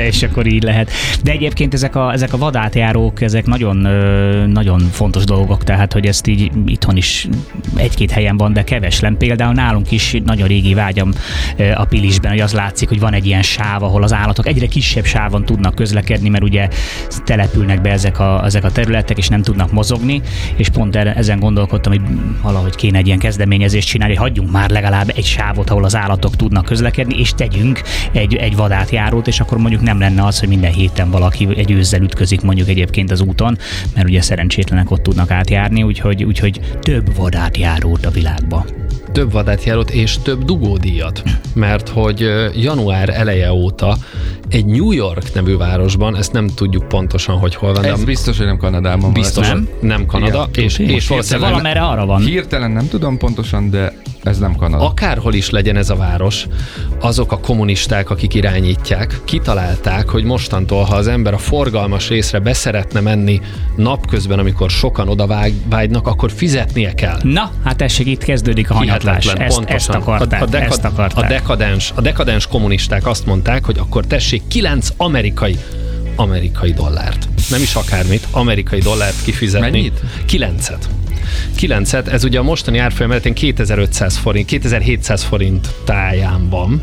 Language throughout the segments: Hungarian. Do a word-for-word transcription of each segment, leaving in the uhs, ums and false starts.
és akkor így lehet. De egyébként ezek a, ezek a vadátjárók, ezek nagyon, nagyon fontos dolgok, tehát hogy ezt így itthon is egy-két helyen van, de keveslem. Például nálunk is nagyon régi vágyam a Pilisben, hogy az látszik, hogy van egy ilyen sáv, ahol az állatok egyre kisebb sávon tudnak közlekedni, mert ugye települnek be ezek a, ezek a területek, és nem tudnak mozogni, és pont ezen gondolkodtam, hogy valahogy kéne egy ilyen kezdeményezést csinálni, hogy hagyjunk már legalább egy sávot, ahol az állatok tudnak közlekedni, és tegyünk egy, egy vadátjárót, és akkor mondjuk nem lenne az, hogy minden héten valaki egy őzzel ütközik mondjuk egyébként az úton, mert ugye szerencsétlenek ott tudnak átjárni, úgyhogy, úgyhogy több vadátjárót a világba. Több vadátjárót és több dugódíjat, mert hogy január eleje óta egy New York nevű városban, ezt nem tudjuk pontosan, hogy hol van. Ez biztos, hogy nem Kanadában. Biztos, nem, nem Kanada, igen, és, és valószínűleg valamerre arra van. Hirtelen nem tudom pontosan, de ez nem Kanada. Akárhol is legyen ez a város, azok a kommunisták, akik irányítják, kitalálták, hogy mostantól, ha az ember a forgalmas részre beszeretne menni napközben, amikor sokan oda vágynak, akkor fizetnie kell. Na, hát tessék, itt kezdődik a hanyatlás. Ezt, ezt akarták, a, a, dekad, ezt akarták. A dekadens, a dekadens kommunisták azt mondták, hogy akkor tessék kilenc amerikai amerikai dollárt. Nem is akármit, amerikai dollárt kifizetni. Mennyit? Kilencet. Kilencet, ez ugye a mostani árfolyam esetén kétezer-ötszáz forint, kétezer-hétszáz forint táján van,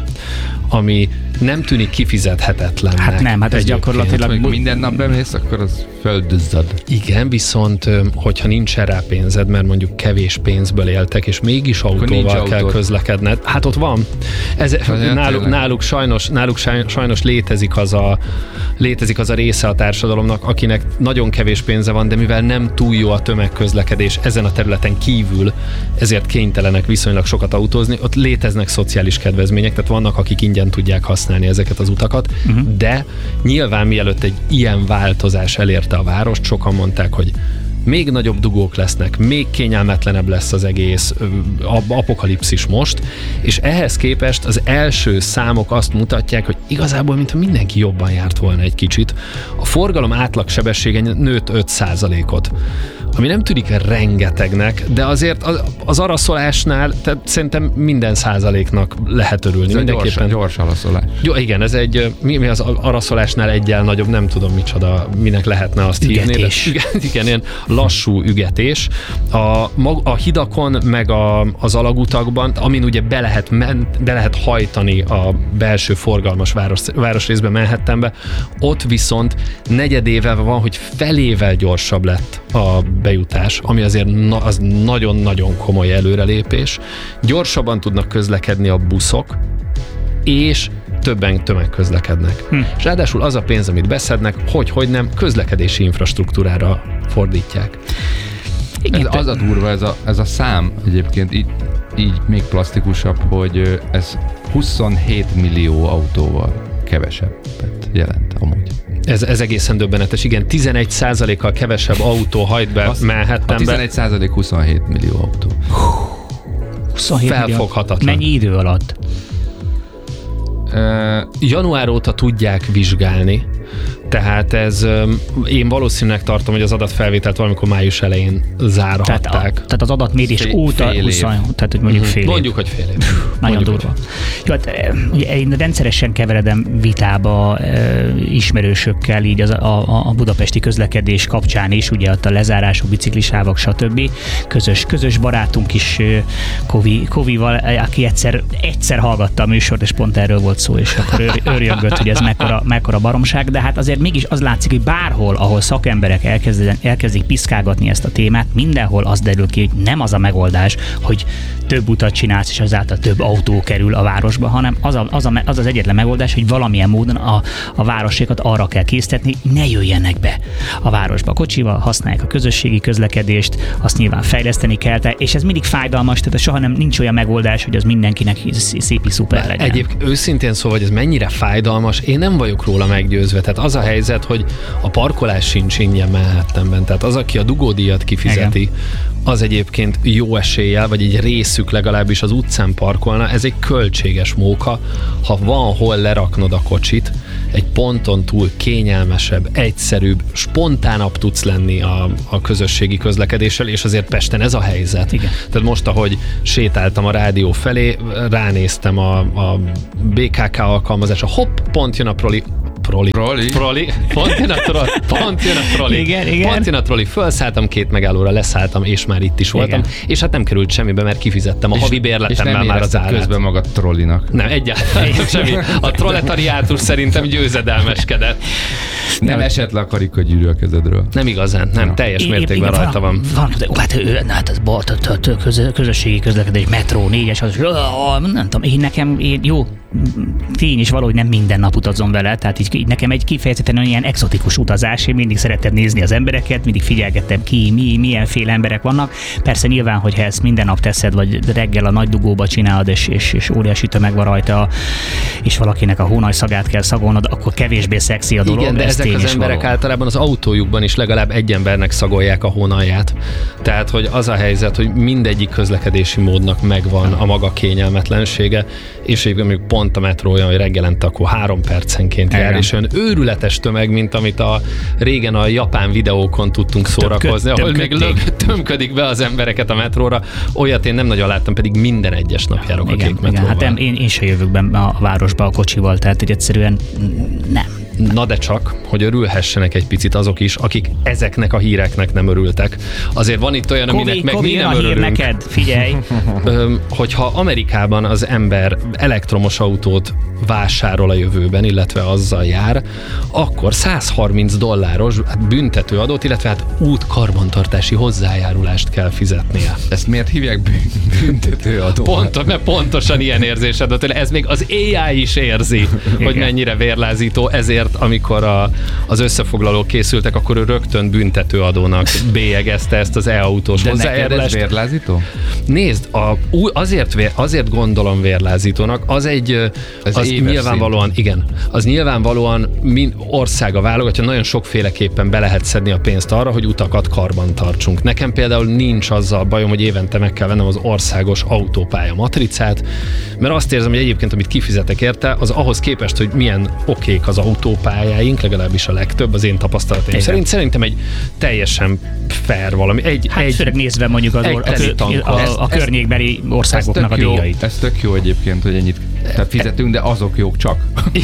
ami nem tűnik kifizethetetlennek. Hát nem, hát ez egyébként. Gyakorlatilag... Hát, minden nap bemész, akkor az földözzad. Igen, viszont hogyha nincsen rá pénzed, mert mondjuk kevés pénzből éltek, és mégis autóval kell autót. közlekedned, hát ott van. Ez, náluk, náluk, sajnos, náluk sajnos létezik az, a, létezik az a része a társadalomnak, akinek nagyon kevés pénze van, de mivel nem túl jó a tömegközlekedés ezen a területen kívül, ezért kénytelenek viszonylag sokat autózni, ott léteznek szociális kedvezmények, tehát vannak, akik ingyen tudják használni ezeket az utakat, uh-huh. de nyilván mielőtt egy ilyen változás elérte a várost, sokan mondták, hogy még nagyobb dugók lesznek, még kényelmetlenebb lesz az egész apokalipszis most, és ehhez képest az első számok azt mutatják, hogy igazából mintha mindenki jobban járt volna egy kicsit. A forgalom átlagsebessége nőtt öt százalékot, ami nem tűnik rengetegnek, de azért az, az araszolásnál tehát szerintem minden százaléknak lehet örülni. Ez mindenképpen gyors, gyors araszolás. Jó, igen, ez egy, mi, mi az araszolásnál egyel nagyobb, nem tudom micsoda, minek lehetne azt ügetés. hívni. De, igen, igen, ilyen lassú ügetés. A, a hidakon, meg a, az alagutakban, amin ugye be lehet, men, be lehet hajtani a belső forgalmas város, városrészbe, Manhattanbe, ott viszont negyedéve van, hogy felével gyorsabb lett a bejutás, ami azért na, az nagyon-nagyon komoly előrelépés. Gyorsabban tudnak közlekedni a buszok, és többen tömegközlekednek. Hm. És ráadásul az a pénz, amit beszednek, hogy-hogy nem, közlekedési infrastruktúrára fordítják. Ez az a durva, ez a, ez a szám egyébként így, így még plastikusabb, hogy ez huszonhét millió autóval kevesebbet jelent amúgy. Ez, ez egészen döbbenetes. Igen, tizenegy százalékkal kevesebb autó hajt be Manhattanbe. A tizenegy százalék huszonhét millió autó. huszonhét Felfoghatatlan. Mennyi idő alatt? Uh, Január óta tudják vizsgálni, tehát ez, én valószínűleg tartom, hogy az adatfelvételt valamikor május elején zárhatták. Tehát, a, tehát az adatmérés fél, óta fél húsz, tehát hogy mondjuk fél év. Mondjuk, hogy fél év. Nagyon durva. Jó, hát ugye én rendszeresen keveredem vitába e, ismerősökkel így az, a, a budapesti közlekedés kapcsán is, ugye ott a lezárású biciklisávok, stb. Közös, közös barátunk is Kovi, Kovival, aki egyszer, egyszer hallgatta a műsort, és pont erről volt szó, és akkor őr, őrjöngött, hogy ez mekkora, mekkora baromság, de hát azért mégis az látszik, hogy bárhol, ahol szakemberek elkezdik, elkezdik piszkálgatni ezt a témát, mindenhol az derül ki, hogy nem az a megoldás, hogy több utat csinálsz, és azáltal több autó kerül a városba, hanem az a, az, a, az, az egyetlen megoldás, hogy valamilyen módon a, a városékat arra kell késztetni, ne jöjjenek be a városba kocsival, használják a közösségi közlekedést, azt nyilván fejleszteni kell, és ez mindig fájdalmas, tehát soha nem nincs olyan megoldás, hogy az mindenkinek szépi szuper legyen. Egyébként őszintén szóval, hogy ez mennyire fájdalmas, én nem vagyok róla meggyőzve. Tehát az a helyzet, hogy a parkolás sincs ingyen Manhattanben, tehát az, aki a dugódíjat kifizeti, igen, az egyébként jó eséllyel, vagy egy részük legalábbis az utcán parkolna, ez egy költséges móka. Ha van hol leraknod a kocsit, egy ponton túl kényelmesebb, egyszerűbb, spontánabb tudsz lenni a, a közösségi közlekedéssel, és azért Pesten ez a helyzet. Igen. Tehát most, ahogy sétáltam a rádió felé, ránéztem a, a bé ká ká alkalmazásra, hopp, pont jön a proli, proli. Proli? Proli. Pont jön a troli. Pont jön a troli. Igen, igen. Pont jön a troli. Felszálltam két megállóra, leszálltam, és már itt is voltam. Igen. És hát nem került semmibe, mert kifizettem a és, havi bérletemmel már az árát. Közben magad trollinak. Nem, egyáltalán semmi. A proletariátus szerintem győzedelmeskedett. Nem esett le a karikagyűrű a kezedről. Nem igazán, nem, ja. teljes mértékben é, rajta van. Van, van hát, hát ez balt, közösségi közlekedés, metró, négyes, az, nem tudom, én nekem, én, jó, tény is valahogy nem minden nap utazom vele, tehát így, így nekem egy kifejezetten ilyen exotikus utazás, én mindig szerettem nézni az embereket, mindig figyelgettem ki, mi, milyenféle emberek vannak. Persze nyilván, hogyha ezt minden nap teszed, vagy reggel a nagy dugóba csinálod, és, és, és óriási tömeg van rajta, és valakinek a hónajszagát kell szagolnod, akkor kevésbé szexi a dolog. Igen, de ezek az emberek való. Általában az autójukban is legalább egy embernek szagolják a hónalját. Tehát, hogy az a helyzet, hogy mindegyik közlekedési módnak megvan a maga kényelmetlensége, és egyébként pont a metró olyan, hogy reggelente akkor három percenként jár, igen. és olyan őrületes tömeg, mint amit a régen a japán videókon tudtunk szórakozni, ahol még lög, tömködik be az embereket a metróra. Olyat én nem nagyon láttam, pedig minden egyes nap járok igen, a kék metróval. Igen, hát én, én se jövök be a városba a kocsival, tehát hogy egyszerűen nem. Na de csak, hogy örülhessenek egy picit azok is, akik ezeknek a híreknek nem örültek. Azért van itt olyan, aminek meg mi nem örülünk. Neked, figyelj! Öm, hogyha Amerikában az ember elektromos autót vásárol a jövőben, illetve azzal jár, akkor száz harminc dolláros büntetőadót, illetve hát útkarbantartási hozzájárulást kell fizetnie. Ezt miért hívják büntetőadót? Pont, mert pontosan ilyen érzésed, ez még az á i is érzi, hogy mennyire vérlázító, ezért amikor a, az összefoglalók készültek, akkor ő rögtön büntetőadónak bélyegezte ezt az e-autós hozzájárulást. De neked ez vérlázító? Nézd, a, azért, azért gondolom vérlázítónak, az egy, ez az nyilvánvalóan, szint. igen, az nyilvánvalóan mind országa válogatja, nagyon sokféleképpen be lehet szedni a pénzt arra, hogy utakat karban tartsunk. Nekem például nincs azzal bajom, hogy évente meg kell vennem az országos autópálya matricát, mert azt érzem, hogy egyébként, amit kifizetek érte, az ahhoz képest, hogy milyen okék az autópályáink, legalábbis a legtöbb, az én tapasztalataim szerint szerintem egy teljesen fair valami. Egy, hát egy, főleg nézve mondjuk az or- a, a, a, a környékbeli országoknak a díjait. Ez tök jó egyébként, hogy ennyit tehát fizetünk, de azok jók csak.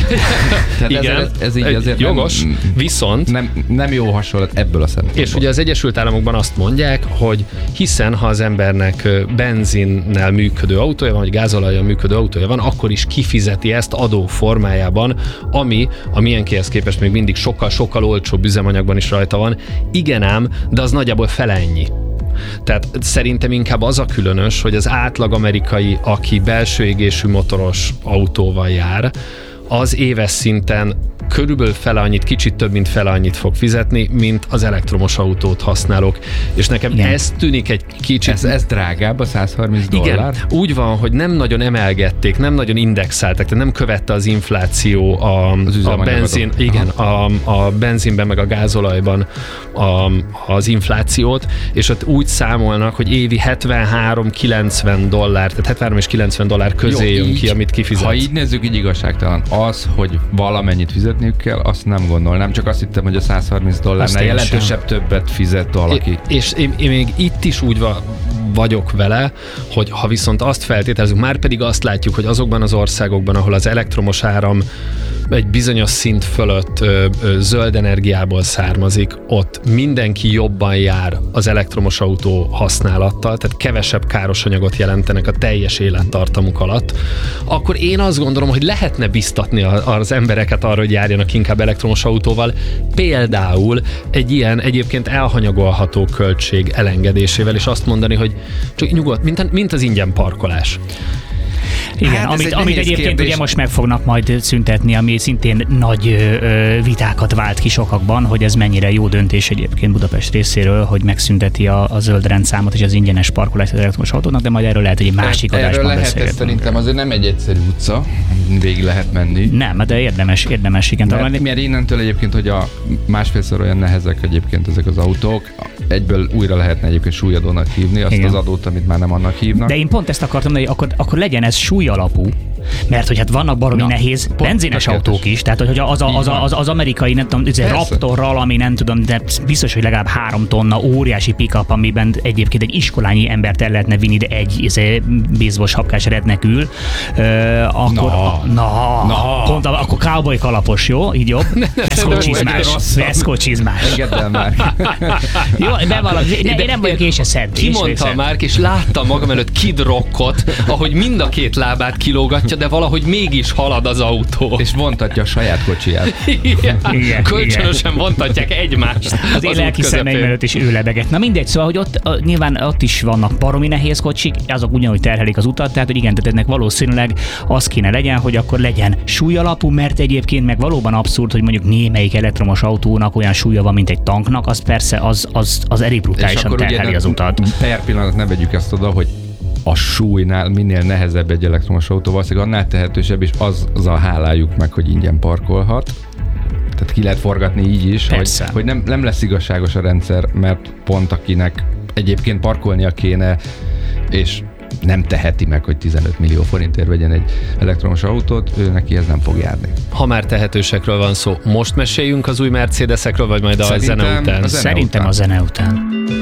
Igen, ez, ez így azért jogos, nem, viszont nem, nem jó hasonlat ebből a szempontból. És ugye az Egyesült Államokban azt mondják, hogy hiszen ha az embernek benzinnel működő autója van, vagy gázolajjal működő autója van, akkor is kifizeti ezt adó formájában, ami a milyenkihez képest még mindig sokkal-sokkal olcsóbb üzemanyagban is rajta van. Igen ám, de az nagyjából fele ennyi. Tehát szerintem inkább az a különös, hogy az átlag amerikai, aki belső égésű motoros autóval jár, az éves szinten körülbelül fele annyit, kicsit több, mint fele annyit fog fizetni, mint az elektromos autót használók. És nekem igen. ez tűnik egy kicsit... Ez, ez drágább a száz harminc dollár? Igen, úgy van, hogy nem nagyon emelgették, nem nagyon indexáltak, tehát nem követte az infláció a, a benzin, igen, a, a benzinben meg a gázolajban a, az inflációt, és ott úgy számolnak, hogy évi hetvenhárom kilencven dollár, tehát hetvenhárom és kilencven dollár közé jön ki, amit kifizet. Ha így nézzük, így igazságtalan. Az, hogy valamennyit fizetniük kell, azt nem gondolnám. Csak azt hittem, hogy a száz harminc dollárnál jelentősebb többet fizet valaki. É, és én, én még itt is úgy va, vagyok vele, hogy ha viszont azt feltételezünk, már pedig azt látjuk, hogy azokban az országokban, ahol az elektromos áram egy bizonyos szint fölött ö, ö, zöld energiából származik, ott mindenki jobban jár az elektromos autó használattal, tehát kevesebb káros anyagot jelentenek a teljes élettartamuk alatt, akkor én azt gondolom, hogy lehetne biztatni az embereket arra, hogy járjanak inkább elektromos autóval, például egy ilyen egyébként elhanyagolható költség elengedésével, és azt mondani, hogy csak nyugodt, mint, mint az ingyen parkolás. Igen, hát amit, amit egyébként kérdés. Ugye most meg fognak majd szüntetni, ami szintén nagy ö, vitákat vált ki sokakban, hogy ez mennyire jó döntés egyébként Budapest részéről, hogy megszünteti a, a zöld rendszámot és az ingyenes parkolást az elektromos autónak, de majd erről lehet, hogy egy másik erről adásban lehet, beszélgetünk. Szerintem azért nem egy egyszerű utca, végig lehet menni. Nem, de érdemes, érdemes igen. Mert, mert innentől egyébként, hogy a másfélszor olyan nehezek egyébként ezek az autók, egyből újra lehetne egyébként súlyadónak hívni azt igen. az adót, amit már nem annak hívnak. De én pont ezt akartam, hogy akkor, akkor legyen ez súly alapú, Mert hogy hát vannak baromi Na, nehéz benzines autók is, tehát hogy az, a, az, a, az, az amerikai, nem tudom, Raptorral, ami nem tudom, de biztos, hogy legalább három tonna óriási pick-up, amiben egyébként egy iskolányi embert el lehetne vinni, de egy baseball sapkás rednek ül, uh, akkor na, na, na. Pont, akkor cowboy kalapos, jó? Így jobb? Eszkó csizmás. Eszkó csizmás. Engedd el már. Jó, bevallom, én nem vagyok én se szent. Kimondta a Márk, és látta magam előtt Kid Rockot, ahogy mind a két lábát kilógatja, de valahogy mégis halad az autó. És vontatja a saját kocsiját. Igen, igen, kölcsönösen igen. vontatják egymást. Az, az én lelki szemeim előtt is ő lebegett. Na mindegy, szóval, hogy ott a, nyilván ott is vannak baromi nehéz kocsik, azok ugyanúgy terhelik az utat, tehát hogy igen, tehát ennek valószínűleg az kéne legyen, hogy akkor legyen súlyalapú, mert egyébként meg valóban abszurd, hogy mondjuk némelyik elektromos autónak olyan súlya van, mint egy tanknak, az persze az, az, az elég brutálisan terheli az utat. Per pillanat ne vegyük ezt oda, hogy a súlynál minél nehezebb egy elektromos autó, valószínűleg annál tehetősebb, és az, az a hálájuk meg, hogy ingyen parkolhat. Tehát ki lehet forgatni így is, hogy, hogy nem, nem lesz igazságos a rendszer, mert pont akinek egyébként parkolnia kéne, és nem teheti meg, hogy tizenöt millió forintért vegyen egy elektromos autót, ő neki ez nem fog járni. Ha már tehetősekről van szó, most meséljünk az új Mercedesekről, vagy majd a Szerintem zene után? A zene Szerintem után. a zene után.